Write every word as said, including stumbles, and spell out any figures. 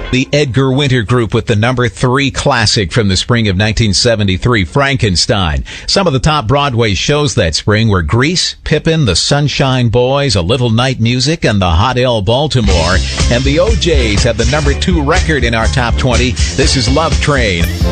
The Edgar Winter Group with the number three classic from the spring of nineteen seventy-three, Frankenstein. Some of the top Broadway shows that spring were Grease, Pippin, The Sunshine Boys, A Little Night Music, and The Hot L Baltimore. And the O Js have the number two record in our top twenty. This is Love Train.